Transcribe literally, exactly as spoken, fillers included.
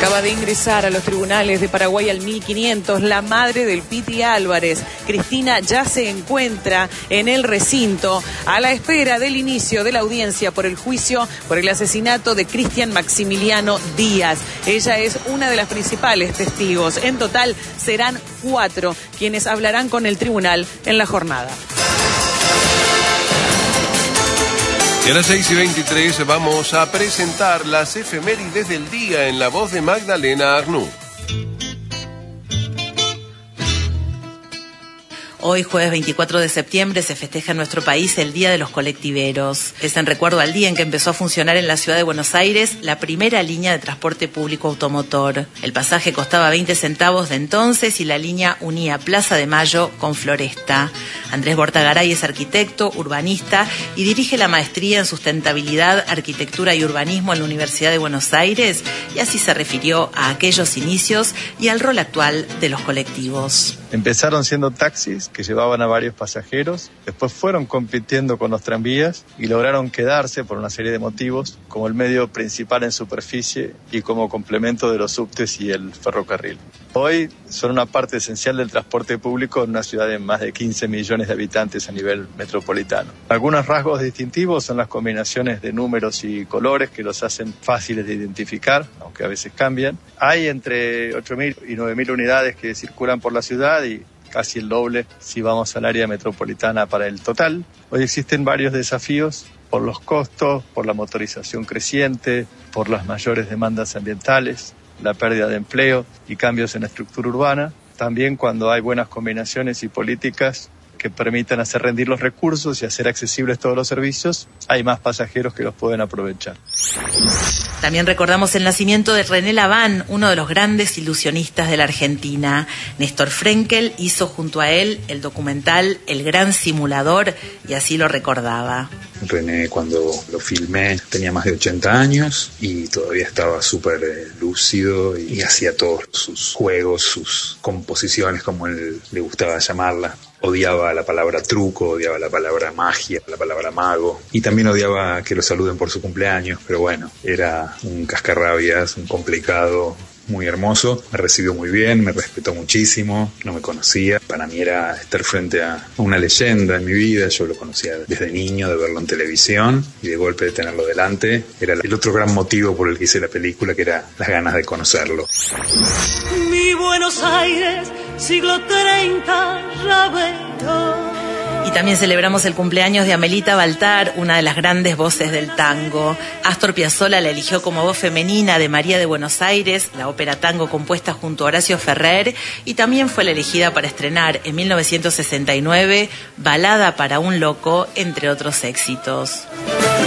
Acaba de ingresar a los tribunales de Paraguay al mil quinientos la madre del Piti Álvarez. Cristina ya se encuentra en el recinto a la espera del inicio de la audiencia por el juicio por el asesinato de Cristian Maximiliano Díaz. Ella es una de las principales testigos. En total serán cuatro quienes hablarán con el tribunal en la jornada. Y a las seis y veintitrés vamos a presentar las efemérides del día en la voz de Magdalena Arnú. Hoy, jueves veinticuatro de septiembre, se festeja en nuestro país el Día de los Colectiveros. Es en recuerdo al día en que empezó a funcionar en la ciudad de Buenos Aires la primera línea de transporte público automotor. El pasaje costaba veinte centavos de entonces y la línea unía Plaza de Mayo con Floresta. Andrés Bortagaray es arquitecto, urbanista y dirige la maestría en sustentabilidad, arquitectura y urbanismo en la Universidad de Buenos Aires, y así se refirió a aquellos inicios y al rol actual de los colectivos. Empezaron siendo taxis que llevaban a varios pasajeros, después fueron compitiendo con los tranvías y lograron quedarse por una serie de motivos como el medio principal en superficie y como complemento de los subtes y el ferrocarril. Hoy son una parte esencial del transporte público en una ciudad de más de quince millones de habitantes a nivel metropolitano. Algunos rasgos distintivos son las combinaciones de números y colores que los hacen fáciles de identificar, aunque a veces cambian. Hay entre ocho mil y nueve mil unidades que circulan por la ciudad y casi el doble si vamos al área metropolitana para el total. Hoy existen varios desafíos por los costos, por la motorización creciente, por las mayores demandas ambientales, la pérdida de empleo y cambios en la estructura urbana. También cuando hay buenas combinaciones y políticas que permitan hacer rendir los recursos y hacer accesibles todos los servicios, hay más pasajeros que los pueden aprovechar. También recordamos el nacimiento de René Laván, uno de los grandes ilusionistas de la Argentina. Néstor Frenkel hizo junto a él el documental El Gran Simulador y así lo recordaba. René, cuando lo filmé, tenía más de ochenta años y todavía estaba súper eh, lúcido y, y hacía todos sus juegos, sus composiciones, como él le gustaba llamarla. Odiaba la palabra truco, odiaba la palabra magia, la palabra mago, y también odiaba que lo saluden por su cumpleaños, pero bueno, era un cascarrabias, un complicado muy hermoso. Me recibió muy bien, me respetó muchísimo, no me conocía. Para mí era estar frente a una leyenda en mi vida. Yo lo conocía desde niño, de verlo en televisión, y de golpe de tenerlo delante era el otro gran motivo por el que hice la película, que era las ganas de conocerlo. Mi Buenos Aires, siglo treinta, ya veo. Y también celebramos el cumpleaños de Amelita Baltar, una de las grandes voces del tango. Astor Piazzolla la eligió como voz femenina de María de Buenos Aires, la ópera tango compuesta junto a Horacio Ferrer, y también fue la elegida para estrenar en mil novecientos sesenta y nueve Balada para un loco, entre otros éxitos.